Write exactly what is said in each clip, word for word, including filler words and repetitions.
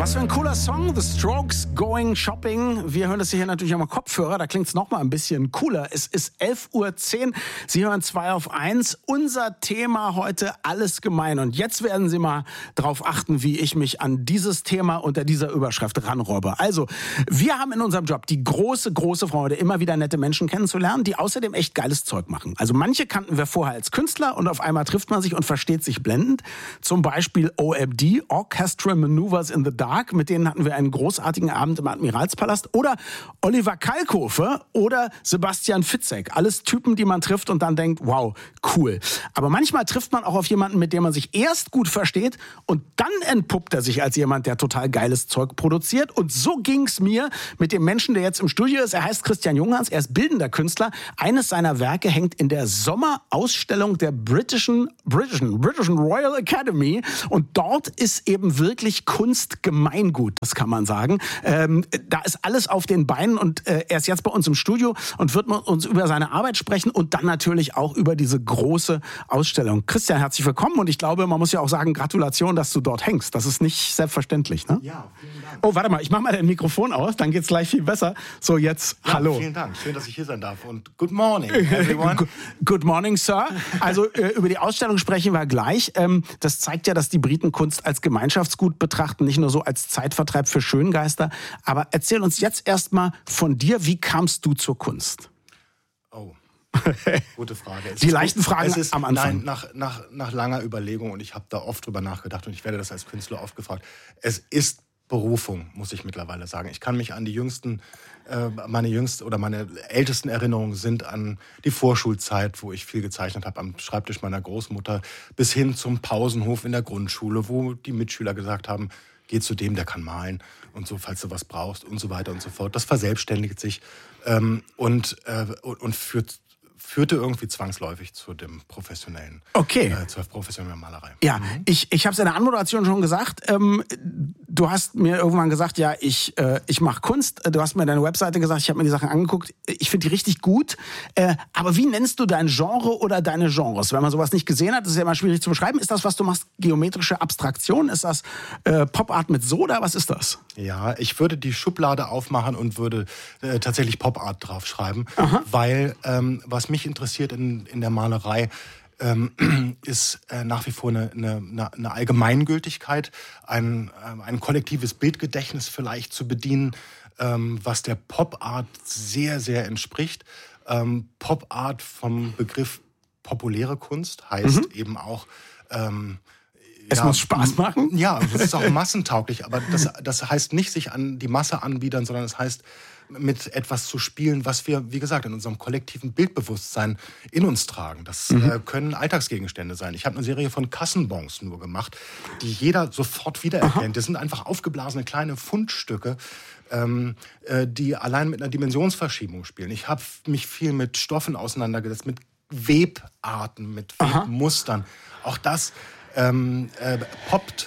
Was für ein cooler Song, The Strokes, Going Shopping. Wir hören das hier natürlich am Kopfhörer, da klingt es noch mal ein bisschen cooler. Es ist elf Uhr zehn, Sie hören zwei auf eins. Unser Thema heute, alles gemein. Und jetzt werden Sie mal drauf achten, wie ich mich an dieses Thema unter dieser Überschrift ranrobbe. Also, wir haben in unserem Job die große, große Freude, immer wieder nette Menschen kennenzulernen, die außerdem echt geiles Zeug machen. Also manche kannten wir vorher als Künstler und auf einmal trifft man sich und versteht sich blendend. Zum Beispiel O M D, Orchestral Maneuvers in the Dark. Mit denen hatten wir einen großartigen Abend im Admiralspalast. Oder Oliver Kalkofe oder Sebastian Fitzek. Alles Typen, die man trifft und dann denkt, wow, cool. Aber manchmal trifft man auch auf jemanden, mit dem man sich erst gut versteht und dann entpuppt er sich als jemand, der total geiles Zeug produziert. Und so ging's mir mit dem Menschen, der jetzt im Studio ist. Er heißt Christian Junghans, er ist bildender Künstler. Eines seiner Werke hängt in der Sommerausstellung der britischen, britischen, britischen Royal Academy. Und dort ist eben wirklich Kunst Gemeingut, das kann man sagen. Ähm, da ist alles auf den Beinen und äh, er ist jetzt bei uns im Studio und wird mit uns über seine Arbeit sprechen und dann natürlich auch über diese große Ausstellung. Christian, herzlich willkommen und ich glaube, man muss ja auch sagen, Gratulation, dass du dort hängst. Das ist nicht selbstverständlich, ne? Ja, vielen Dank. Oh, warte mal, ich mach mal dein Mikrofon aus, dann geht's gleich viel besser. So, jetzt, ja, hallo. Vielen Dank, schön, dass ich hier sein darf und good morning, everyone. Good morning, Sir. Also äh, über die Ausstellung sprechen wir gleich. Ähm, das zeigt ja, dass die Briten Kunst als Gemeinschaftsgut betrachten, nicht nur so als Zeitvertreib für Schöngeister. Aber erzähl uns jetzt erstmal von dir, wie kamst du zur Kunst? Oh, gute Frage. Es die ist, leichten Fragen es ist, am Anfang. Nein, nach, nach, nach langer Überlegung und ich habe da oft drüber nachgedacht und ich werde das als Künstler oft gefragt. Es ist Berufung, muss ich mittlerweile sagen. Ich kann mich an die jüngsten, äh, meine jüngsten oder meine ältesten Erinnerungen sind an die Vorschulzeit, wo ich viel gezeichnet habe am Schreibtisch meiner Großmutter, bis hin zum Pausenhof in der Grundschule, wo die Mitschüler gesagt haben, geh zu dem, der kann malen und so, falls du was brauchst und so weiter und so fort. Das verselbstständigt sich ähm, und, äh, und, und führt führte irgendwie zwangsläufig zu dem professionellen, okay. äh, zur professionellen Malerei. Ja, mhm. ich, ich habe es in der Anmoderation schon gesagt. Ähm, du hast mir irgendwann gesagt, ja, ich, äh, ich mache Kunst. Du hast mir deine Webseite gesagt, ich habe mir die Sachen angeguckt. Ich finde die richtig gut. Äh, aber wie nennst du dein Genre oder deine Genres? Wenn man sowas nicht gesehen hat, ist es ja immer schwierig zu beschreiben. Ist das, was du machst, geometrische Abstraktion? Ist das äh, Pop-Art mit Soda? Was ist das? Ja, ich würde die Schublade aufmachen und würde äh, tatsächlich Pop-Art draufschreiben, Aha. weil ähm, was mich interessiert in, in der Malerei, ähm, ist äh, nach wie vor eine, eine, eine Allgemeingültigkeit, ein, äh, ein kollektives Bildgedächtnis vielleicht zu bedienen, ähm, was der Pop-Art sehr, sehr entspricht. Ähm, Pop-Art vom Begriff populäre Kunst heißt mhm. eben auch... Ähm, Es ja, muss Spaß machen? Ja, es ist auch massentauglich, aber das, das heißt nicht sich an die Masse anbiedern, sondern es heißt mit etwas zu spielen, was wir, wie gesagt, in unserem kollektiven Bildbewusstsein in uns tragen. Das mhm. äh, können Alltagsgegenstände sein. Ich habe eine Serie von Kassenbons nur gemacht, die jeder sofort wiedererkennt. Aha. Das sind einfach aufgeblasene kleine Fundstücke, ähm, äh, die allein mit einer Dimensionsverschiebung spielen. Ich habe mich viel mit Stoffen auseinandergesetzt, mit Webarten, mit Webmustern. Auch das ähm, äh, poppt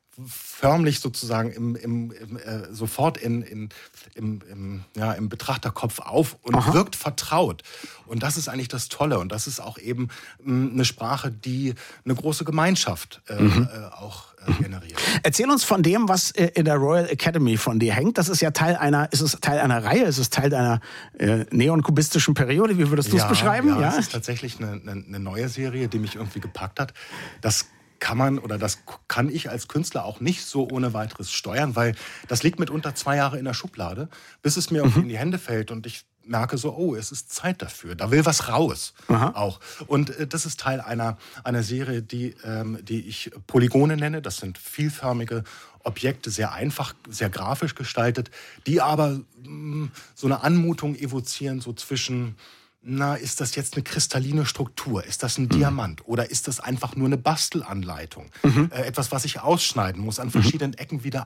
förmlich sozusagen im, im, im, äh, sofort in, in, im, im, ja, im Betrachterkopf auf und Aha. wirkt vertraut. Und das ist eigentlich das Tolle. Und das ist auch eben mh, eine Sprache, die eine große Gemeinschaft äh, mhm. äh, auch äh, generiert. Erzähl uns von dem, was äh, in der Royal Academy von dir hängt. Das ist ja Teil einer, ist es Teil einer Reihe, ist es Teil deiner äh, neonkubistischen Periode? Wie würdest du es ja, beschreiben? Ja, ja, es ist tatsächlich eine, eine, eine neue Serie, die mich irgendwie gepackt hat. Das kann man oder das kann ich als Künstler auch nicht so ohne weiteres steuern, weil das liegt mitunter zwei Jahre in der Schublade, bis es mir mhm. in die Hände fällt und ich merke so, oh, es ist Zeit dafür, da will was raus. Aha. auch. Und äh, das ist Teil einer, einer Serie, die, ähm, die ich Polygone nenne. Das sind vielförmige Objekte, sehr einfach, sehr grafisch gestaltet, die aber mh, so eine Anmutung evozieren, so zwischen... Na, ist das jetzt eine kristalline Struktur? Ist das ein mhm. Diamant? Oder ist das einfach nur eine Bastelanleitung? Mhm. Äh, etwas, was ich ausschneiden muss, an verschiedenen Ecken wieder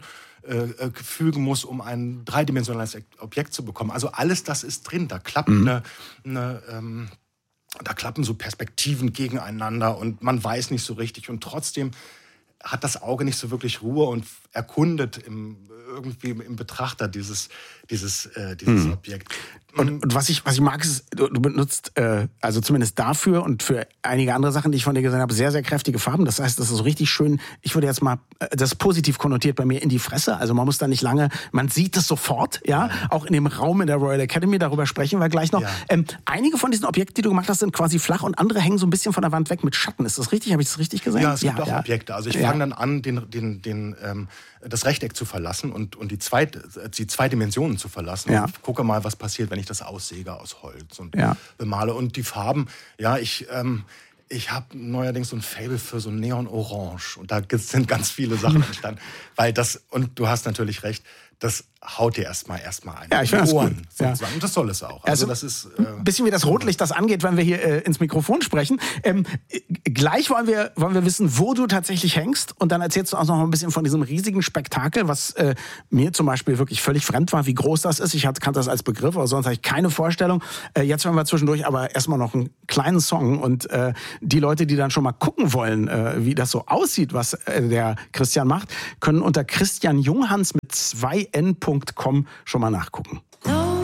anfügen äh, muss, um ein dreidimensionales Objekt zu bekommen. Also alles das ist drin. Da klappt mhm. eine, eine ähm, da klappen so Perspektiven gegeneinander und man weiß nicht so richtig. Und trotzdem hat das Auge nicht so wirklich Ruhe und erkundet im, irgendwie im Betrachter, dieses, dieses, äh, dieses hm. Objekt. Und, und was ich was ich mag, ist, du, du benutzt äh, also zumindest dafür und für einige andere Sachen, die ich von dir gesehen habe, sehr, sehr kräftige Farben. Das heißt, das ist so richtig schön, ich würde jetzt mal, äh, das ist positiv konnotiert bei mir, in die Fresse. Also man muss da nicht lange, man sieht es sofort, ja, ja. Auch in dem Raum in der Royal Academy, darüber sprechen wir gleich noch. Ja. Ähm, einige von diesen Objekten, die du gemacht hast, sind quasi flach und andere hängen so ein bisschen von der Wand weg mit Schatten. Ist das richtig? Habe ich das richtig gesehen? Ja, es gibt ja, auch ja. Objekte. Also ich ja. fange dann an, den, den, den, ähm, das Rechteck zu verlassen und, und die, zwei, die zwei Dimensionen zu verlassen. Ja. Und gucke mal, was passiert, wenn ich das aussäge aus Holz und ja. bemale. Und die Farben, ja, ich... Ähm, Ich habe neuerdings so ein Faible für so Neon-Orange. Und da sind ganz viele Sachen entstanden. Weil das, und du hast natürlich recht, das haut dir erstmal erstmal ein. Ja, ich finde das gut. Ja. Und das soll es auch. Also, also das ist äh, ein bisschen wie das Rotlicht das angeht, wenn wir hier äh, ins Mikrofon sprechen. Ähm, gleich wollen wir, wollen wir wissen, wo du tatsächlich hängst. Und dann erzählst du auch noch ein bisschen von diesem riesigen Spektakel, was äh, mir zum Beispiel wirklich völlig fremd war, wie groß das ist. Ich kannte das als Begriff, aber sonst habe ich keine Vorstellung. Äh, jetzt hören wir zwischendurch aber erstmal noch einen kleinen Song. Und äh, die Leute, die dann schon mal gucken wollen, äh, wie das so aussieht, was äh, der Christian macht, können unter Christian Junghans mit zwei n punkt com schon mal nachgucken.